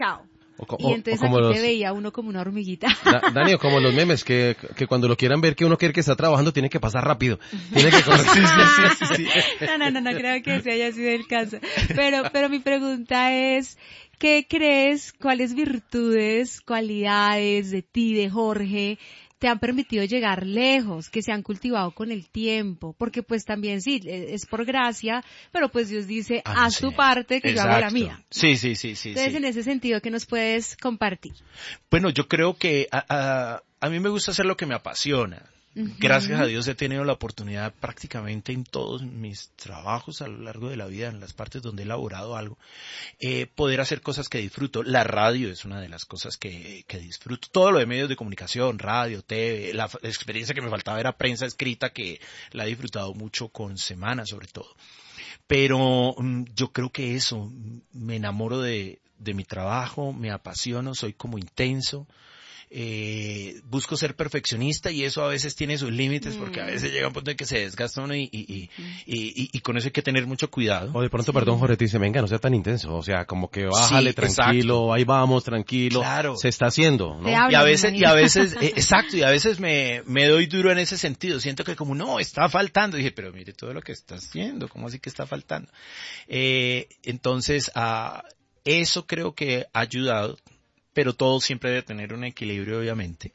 chao. Y entonces aquí te veía uno como una hormiguita. Dani, como los memes, que cuando lo quieran ver que uno quiere que está trabajando, tiene que pasar rápido. Tiene que correr. Sí. No creo que ese haya sido el caso. Pero mi pregunta es, ¿qué crees, cuáles virtudes, cualidades de ti, de Jorge, te han permitido llegar lejos, que se han cultivado con el tiempo? Porque pues también sí, es por gracia, pero pues Dios dice, haz tu parte que yo hago la mía. Sí. Entonces, en ese sentido, ¿qué nos puedes compartir? Bueno, yo creo que a mí me gusta hacer lo que me apasiona. Gracias a Dios he tenido la oportunidad prácticamente en todos mis trabajos a lo largo de la vida, en las partes donde he elaborado algo, poder hacer cosas que disfruto. La radio es una de las cosas que disfruto. Todo lo de medios de comunicación, radio, TV, la experiencia que me faltaba era prensa escrita, que la he disfrutado mucho con Semana sobre todo. Pero yo creo que eso, me enamoro de mi trabajo, me apasiono, soy como intenso. Busco ser perfeccionista y eso a veces tiene sus límites porque a veces llega un punto en que se desgasta uno y con eso hay que tener mucho cuidado. O de pronto, perdón, Jorge, te dice, venga, no sea tan intenso, o sea, como que bájale, tranquilo, exacto. Ahí vamos, tranquilo, claro. Se está haciendo, ¿no? Y a veces, exacto, y a veces me doy duro en ese sentido, siento que como, no, está faltando, dije, pero mire todo lo que está haciendo, ¿cómo así que está faltando? Entonces, eso creo que ha ayudado, pero todo siempre debe tener un equilibrio, obviamente.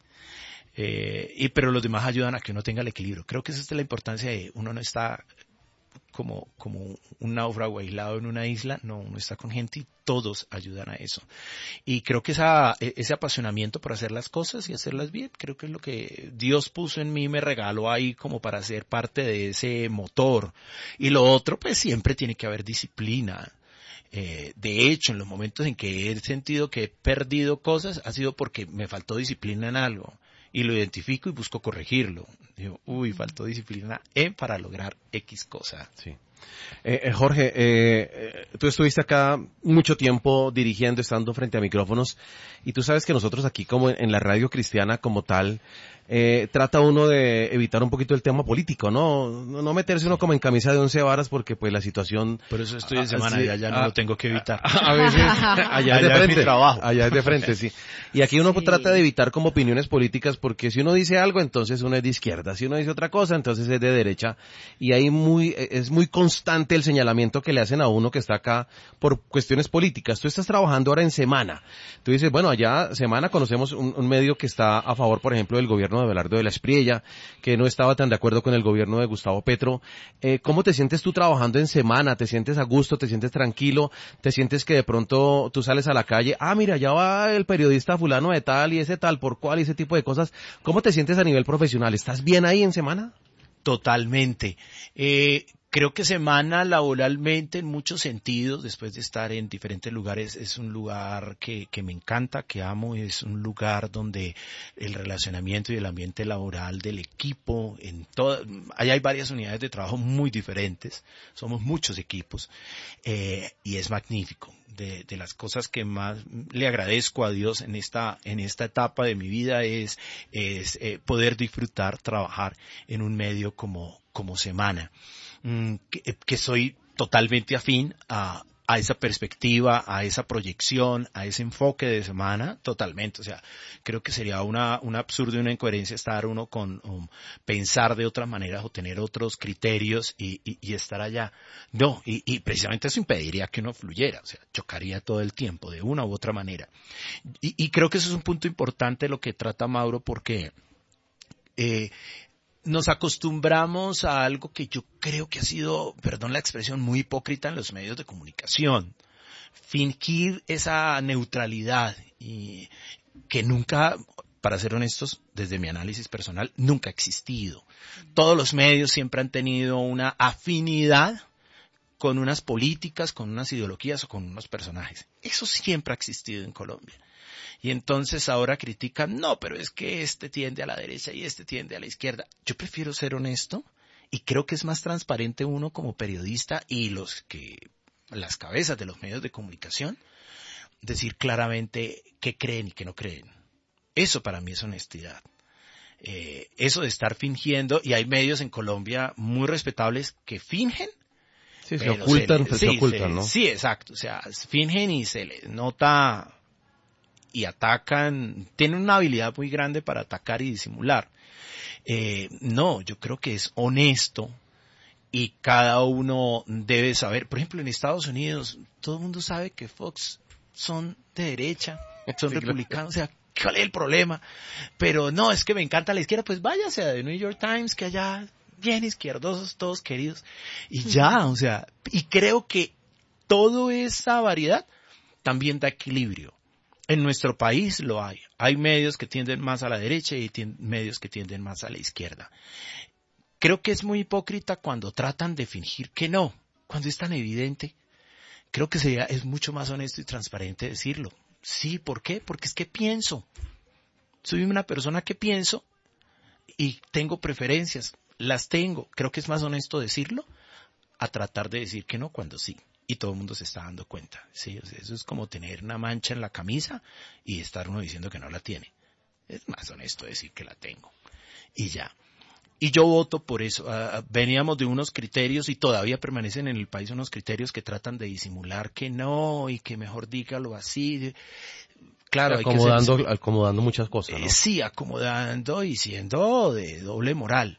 Pero los demás ayudan a que uno tenga el equilibrio. Creo que esa es la importancia de uno no está como un náufrago aislado en una isla, no, uno está con gente y todos ayudan a eso. Y creo que ese apasionamiento por hacer las cosas y hacerlas bien, creo que es lo que Dios puso en mí, me regaló ahí como para ser parte de ese motor. Y lo otro, pues siempre tiene que haber disciplina. De hecho, en los momentos en que he sentido que he perdido cosas, ha sido porque me faltó disciplina en algo. Y lo identifico y busco corregirlo. Digo, faltó disciplina para lograr X cosa. Sí. Jorge, tú estuviste acá mucho tiempo dirigiendo, estando frente a micrófonos, y tú sabes que nosotros aquí como en la radio cristiana como tal, trata uno de evitar un poquito el tema político, no meterse uno como en camisa de 11 varas porque pues la situación... Por eso estoy en Semana y allá no lo tengo que evitar. A veces allá es de frente, trabajo. Allá es de frente, sí. Y aquí uno trata de evitar como opiniones políticas porque si uno dice algo, entonces uno es de izquierda, si uno dice otra cosa, entonces es de derecha, y ahí es muy constante el señalamiento que le hacen a uno que está acá por cuestiones políticas. Tú estás trabajando ahora en Semana. Tú dices, bueno, allá Semana conocemos un medio que está a favor, por ejemplo, del gobierno de Abelardo de la Espriella, que no estaba tan de acuerdo con el gobierno de Gustavo Petro. ¿Cómo te sientes tú trabajando en Semana? ¿Te sientes a gusto? ¿Te sientes tranquilo? ¿Te sientes que de pronto tú sales a la calle? Mira, allá va el periodista fulano de tal y ese tal por cual y ese tipo de cosas. ¿Cómo te sientes a nivel profesional? ¿Estás bien ahí en Semana? Totalmente. Creo que Semana laboralmente en muchos sentidos, después de estar en diferentes lugares, es un lugar que me encanta, que amo, es un lugar donde el relacionamiento y el ambiente laboral del equipo, allá hay varias unidades de trabajo muy diferentes, somos muchos equipos, y es magnífico. De las cosas que más le agradezco a Dios en esta etapa de mi vida es poder disfrutar, trabajar en un medio como Semana. Que soy totalmente afín a esa perspectiva, a esa proyección, a ese enfoque de Semana, totalmente. O sea, creo que sería un absurdo y una incoherencia estar uno con pensar de otras maneras o tener otros criterios y estar allá. No, y precisamente eso impediría que uno fluyera, o sea, chocaría todo el tiempo de una u otra manera. Y creo que eso es un punto importante lo que trata Mauro porque nos acostumbramos a algo que yo creo que ha sido, perdón la expresión, muy hipócrita en los medios de comunicación. Fingir esa neutralidad y que nunca, para ser honestos, desde mi análisis personal, nunca ha existido. Todos los medios siempre han tenido una afinidad con unas políticas, con unas ideologías o con unos personajes. Eso siempre ha existido en Colombia. Y entonces ahora critican, no, pero es que este tiende a la derecha y este tiende a la izquierda. Yo prefiero ser honesto y creo que es más transparente uno como periodista y las cabezas de los medios de comunicación, decir claramente qué creen y qué no creen. Eso para mí es honestidad. Eso de estar fingiendo, y hay medios en Colombia muy respetables que fingen. Sí, se ocultan, ¿no? Sí, exacto. O sea, fingen y se les nota y atacan, tienen una habilidad muy grande para atacar y disimular. No, yo creo que es honesto y cada uno debe saber. Por ejemplo, en Estados Unidos todo el mundo sabe que Fox son de derecha, son republicanos, o sea, ¿cuál es el problema? Pero no, es que me encanta la izquierda, pues váyase a The New York Times, que allá bien izquierdosos, todos queridos, y ya, o sea, y creo que toda esa variedad también da equilibrio. En nuestro país lo hay. Hay medios que tienden más a la derecha y medios que tienden más a la izquierda. Creo que es muy hipócrita cuando tratan de fingir que no, cuando es tan evidente. Creo que es mucho más honesto y transparente decirlo. Sí, ¿por qué? Porque es que pienso. Soy una persona que pienso y tengo preferencias. Las tengo. Creo que es más honesto decirlo a tratar de decir que no cuando sí. Y todo el mundo se está dando cuenta. Sí, o sea, eso es como tener una mancha en la camisa y estar uno diciendo que no la tiene. Es más honesto decir que la tengo. Y ya. Y yo voto por eso. Veníamos de unos criterios y todavía permanecen en el país unos criterios que tratan de disimular que no y que mejor dígalo así. Claro, acomodando muchas cosas, ¿no? Sí, acomodando y siendo de doble moral.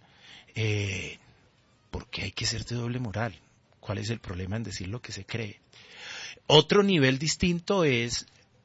¿Por qué hay que ser de doble moral? ¿Cuál es el problema en decir lo que se cree? Otro nivel distinto es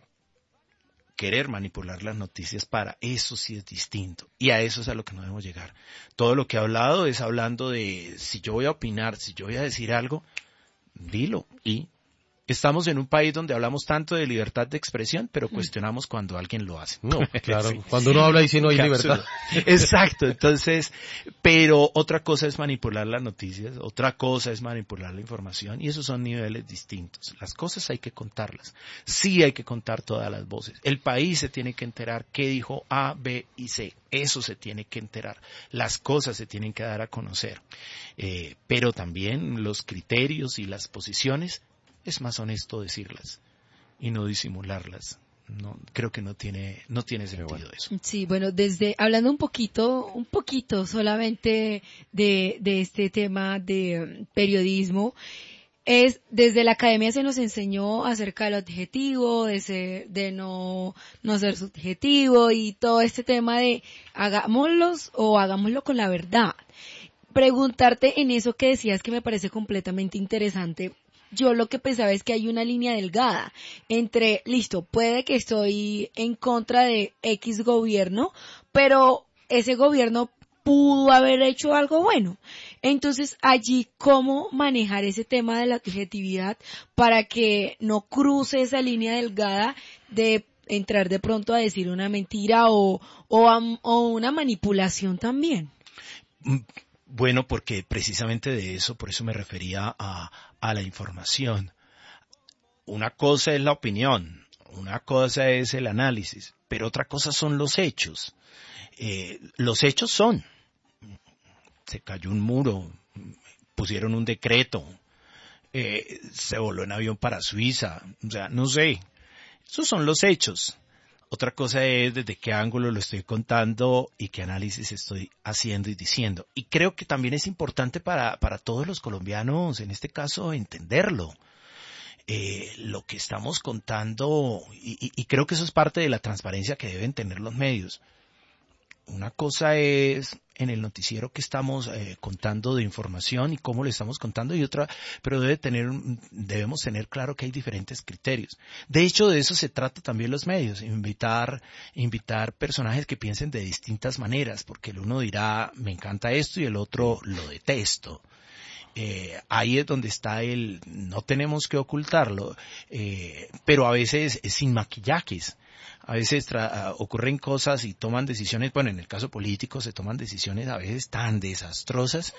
querer manipular las noticias eso sí es distinto. Y a eso es a lo que no debemos llegar. Todo lo que he hablado es hablando de si yo voy a opinar, si yo voy a decir algo, dilo. Y estamos en un país donde hablamos tanto de libertad de expresión, pero cuestionamos cuando alguien lo hace. No, claro. Sí. Cuando uno habla y si no hay libertad. Exacto. Entonces, pero otra cosa es manipular las noticias, otra cosa es manipular la información, y esos son niveles distintos. Las cosas hay que contarlas. Sí hay que contar todas las voces. El país se tiene que enterar qué dijo A, B y C. Eso se tiene que enterar. Las cosas se tienen que dar a conocer. Pero también los criterios y las posiciones es más honesto decirlas y no disimularlas. No, creo que no tiene sentido eso. Sí, bueno, hablando un poquito solamente de este tema de periodismo, desde la academia se nos enseñó acerca del adjetivo, de no ser subjetivo y todo este tema de hagámoslo con la verdad. Preguntarte en eso que decías que me parece completamente interesante. Yo lo que pensaba es que hay una línea delgada entre, listo, puede que estoy en contra de X gobierno, pero ese gobierno pudo haber hecho algo bueno. Entonces, allí, ¿cómo manejar ese tema de la objetividad para que no cruce esa línea delgada de entrar de pronto a decir una mentira o una manipulación también? Bueno, porque precisamente por eso me refería a la información. Una cosa es la opinión, una cosa es el análisis, pero otra cosa son los hechos. Los hechos son, se cayó un muro, pusieron un decreto, se voló en avión para Suiza, o sea, no sé, esos son los hechos. Otra cosa es desde qué ángulo lo estoy contando y qué análisis estoy haciendo y diciendo. Y creo que también es importante para todos los colombianos, en este caso, entenderlo. Lo que estamos contando, y creo que eso es parte de la transparencia que deben tener los medios. Una cosa es en el noticiero que estamos contando de información y cómo le estamos contando, y otra, pero debemos tener claro que hay diferentes criterios. De hecho, de eso se trata también los medios, invitar personajes que piensen de distintas maneras, porque el uno dirá, me encanta esto, y el otro lo detesto. Ahí es donde está no tenemos que ocultarlo, pero a veces sin maquillajes. A veces ocurren cosas y toman decisiones, bueno, en el caso político se toman decisiones a veces tan desastrosas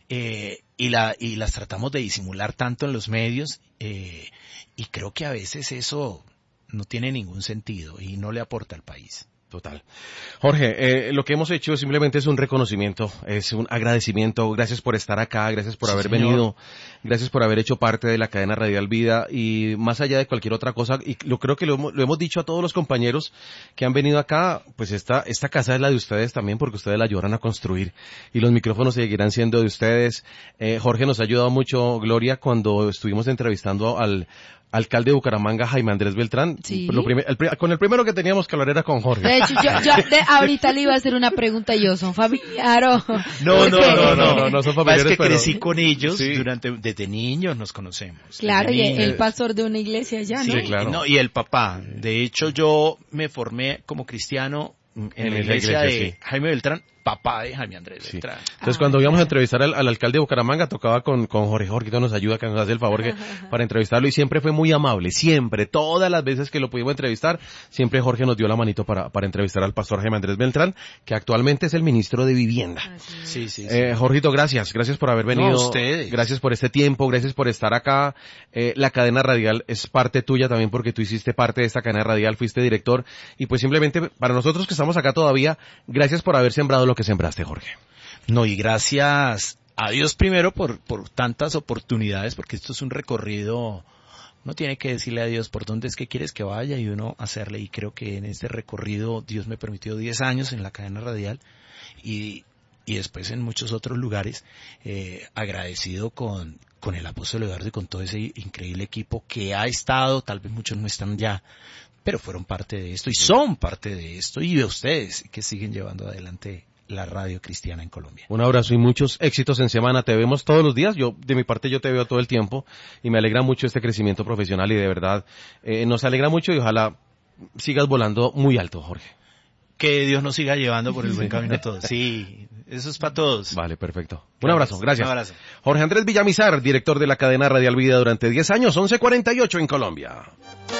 y las tratamos de disimular tanto en los medios y creo que a veces eso no tiene ningún sentido y no le aporta al país. Total. Jorge, lo que hemos hecho simplemente es un reconocimiento, es un agradecimiento. Gracias por estar acá, gracias por haber venido, gracias por haber hecho parte de la cadena Radial Vida y más allá de cualquier otra cosa, y creo que lo hemos dicho a todos los compañeros que han venido acá, pues esta casa es la de ustedes también porque ustedes la ayudaron a construir y los micrófonos seguirán siendo de ustedes. Jorge nos ha ayudado mucho, Gloria, cuando estuvimos entrevistando al alcalde de Bucaramanga, Jaime Andrés Beltrán. Sí. Con el primero que teníamos que hablar era con Jorge. De hecho, ahorita le iba a hacer una pregunta yo, ¿son familiar o...? No son familiares. Es que pero... crecí con ellos sí. Desde niños nos conocemos. Claro, y el pastor de una iglesia allá, ¿no? Sí, claro. No, y el papá. De hecho, yo me formé como cristiano en la iglesia de sí. Jaime Beltrán, papá de Jaime Andrés Beltrán. Entonces, cuando íbamos a entrevistar al alcalde de Bucaramanga, tocaba con Jorge. Jorge nos ayuda, que nos hace el favor para entrevistarlo, y siempre fue muy amable, siempre, todas las veces que lo pudimos entrevistar, siempre Jorge nos dio la manito para entrevistar al pastor Jaime Andrés Beltrán, que actualmente es el ministro de Vivienda. Sí. Jorgito, gracias por haber venido. No, ustedes. Gracias por este tiempo, gracias por estar acá. La cadena radial es parte tuya también, porque tú hiciste parte de esta cadena radial, fuiste director, y pues simplemente para nosotros que estamos acá todavía, gracias por haber sembrado lo que sembraste, Jorge. No, y gracias a Dios primero por tantas oportunidades, porque esto es un recorrido, uno tiene que decirle a Dios por dónde es que quieres que vaya y uno hacerle, y creo que en este recorrido Dios me permitió 10 años en la cadena radial y después en muchos otros lugares, agradecido con el apóstol Eduardo y con todo ese increíble equipo que ha estado, tal vez muchos no están ya, pero fueron parte de esto y son parte de esto, y de ustedes que siguen llevando adelante la radio cristiana en Colombia. Un abrazo y muchos éxitos en semana. Te vemos todos los días. De mi parte, yo te veo todo el tiempo y me alegra mucho este crecimiento profesional, y de verdad nos alegra mucho, y ojalá sigas volando muy alto, Jorge. Que Dios nos siga llevando por el buen camino a todos. Sí, eso es para todos. Vale, perfecto. Un abrazo, gracias. Un abrazo. Jorge Andrés Villamizar, director de la cadena Radial Vida durante 10 años, 11:48 en Colombia.